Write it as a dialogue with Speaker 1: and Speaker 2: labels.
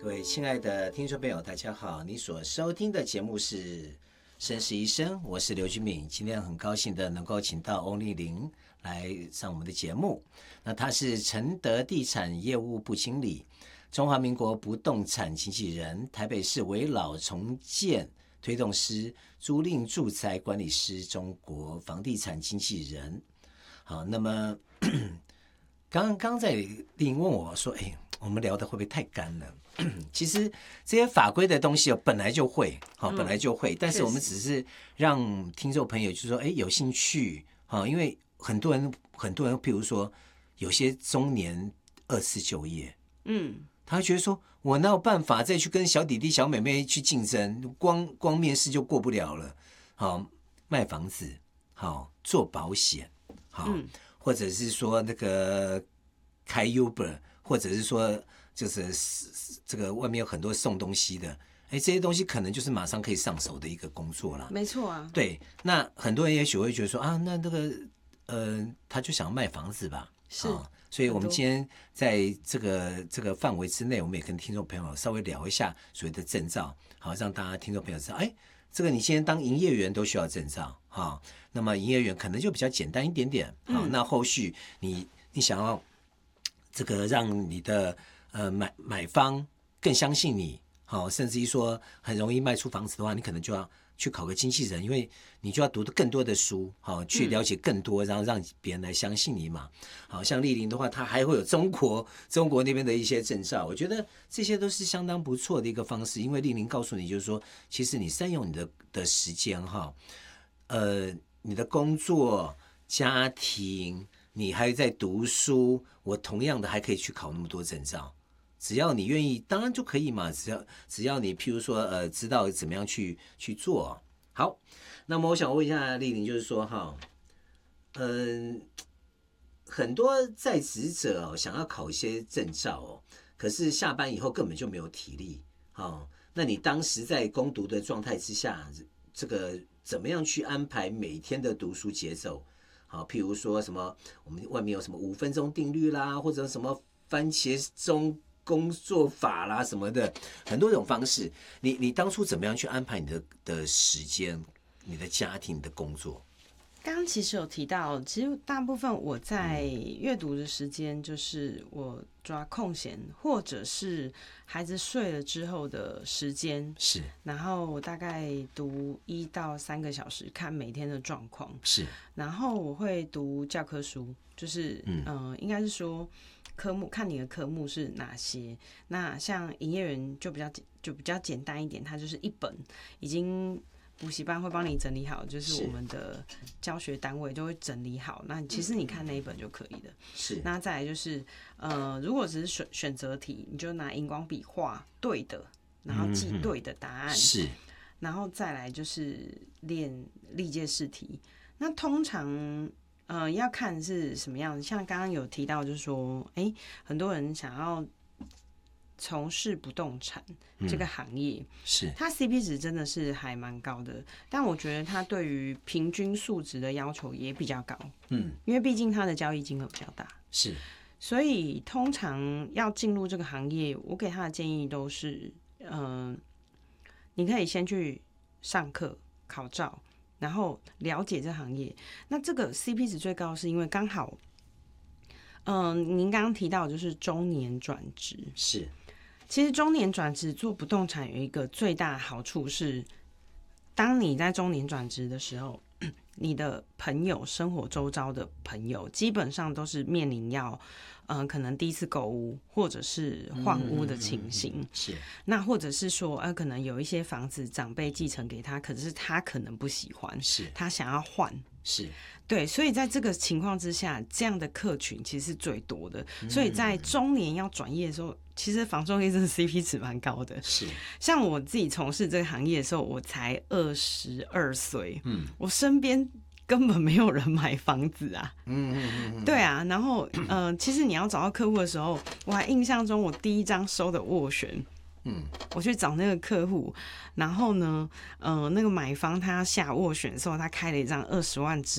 Speaker 1: 各位亲爱的听众朋友，大家好！你所收听的节目是《绅士医生》，我是刘君敏。今天很高兴的能够请到翁丽玲来上我们的节目。那她是承德地产业务部经理，中华民国不动产经纪人，台北市危老重建推动师，租赁住宅管理师，中国房地产经纪人。好，那么刚在丽玲问我说：“我们聊的会不会太干了？”其实这些法规的东西本来就会，本来就会，但是我们只是让听众朋友就说，有兴趣，因为很多人，譬如说有些中年2次就业，他会觉得说，我哪有办法再去跟小弟弟小妹妹去竞争，光面试就过不了了，卖房子，做保险，或者是说那个开 Uber， 或者是说就是这个外面有很多送东西的，这些东西可能就是马上可以上手的一个工作啦。
Speaker 2: 没错啊。
Speaker 1: 对，那很多人也许会觉得说啊，那个他就想卖房子吧。
Speaker 2: 是。
Speaker 1: 所以我们今天在这个范围之内，我们也跟听众朋友稍微聊一下所谓的证照，好让大家听众朋友知道，这个你现在当营业员都需要证照，那么营业员可能就比较简单一点点，那后续你想要这个让你的买方更相信你，甚至于说很容易卖出房子的话，你可能就要去考个经纪人，因为你就要读更多的书，去了解更多，然后让别人来相信你嘛。好像丽玲的话，她还会有中国那边的一些证照，我觉得这些都是相当不错的一个方式，因为丽玲告诉你就是说，其实你善用你的时间你的工作、家庭，你还在读书，我同样的还可以去考那么多证照。只要你愿意，当然就可以嘛。只要你譬如说知道怎么样去做。好，那么我想问一下丽玲，就是说很多在职者想要考一些证照可是下班以后根本就没有体力那你当时在攻读的状态之下，这个怎么样去安排每天的读书节奏？好，譬如说什么，我们外面有什么5分钟定律啦，或者什么番茄钟工作法啦什么的，很多种方式。你当初怎么样去安排你的时间、你的家庭、你的工作？
Speaker 2: 刚刚其实有提到，其实大部分我在阅读的时间就是我抓空闲，或者是孩子睡了之后的时间，
Speaker 1: 是。
Speaker 2: 然后我大概读1到3个小时，看每天的状况。
Speaker 1: 是。然
Speaker 2: 后我会读教科书，就是应该是说科目，看你的科目是哪些。那像营业员就比较简单一点，它就是一本已经。补习班会帮你整理好，就是我们的教学单位就会整理好。那其实你看那一本就可以了。
Speaker 1: 是。
Speaker 2: 那再来就是，如果只是选择题，你就拿荧光笔画对的，然后记对的答案。
Speaker 1: 是。
Speaker 2: 然后再来就是练历届试题。那通常要看是什么样子，像刚刚有提到，就是说，很多人想要从事不动产这个行业，
Speaker 1: 是
Speaker 2: 它 CP 值真的是还蛮高的，但我觉得它对于平均素质的要求也比较高，因为毕竟它的交易金额比较大，
Speaker 1: 是，
Speaker 2: 所以通常要进入这个行业，我给他的建议都是，你可以先去上课考照，然后了解这行业。那这个 CP 值最高是因为刚好，您刚刚提到就是中年转职，
Speaker 1: 是。
Speaker 2: 其实中年转职做不动产有一个最大的好处是，当你在中年转职的时候，你的朋友、生活周遭的朋友基本上都是面临要，可能第一次购屋或者是换屋的情形，
Speaker 1: 是。
Speaker 2: 那或者是说，可能有一些房子长辈继承给他，可是他可能不喜欢，
Speaker 1: 是，
Speaker 2: 他想要换，
Speaker 1: 是。
Speaker 2: 对，所以在这个情况之下，这样的客群其实是最多的。所以在中年要转业的时候，其实房仲业真的 CP 值蛮高的。
Speaker 1: 是，
Speaker 2: 像我自己从事这个行业的时候，我才22岁，我身边根本没有人买房子啊。对啊，然后其实你要找到客户的时候，我还印象中我第一张收的斡旋。我去找那个客户，然后呢，那个买方他下斡旋的时候，他开了一张20万支